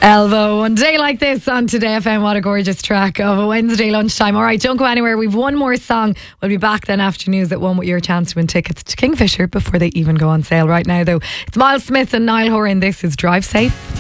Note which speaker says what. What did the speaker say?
Speaker 1: Elbow, one day like this on Today FM. What a gorgeous track of a Wednesday lunchtime. All right, don't go anywhere. We've one more song. We'll be back then after news at 1 with your chance to win tickets to Kingfisher before they even go on sale. Right now, though, it's Miles Smith and Niall Horan. This is Drive Safe.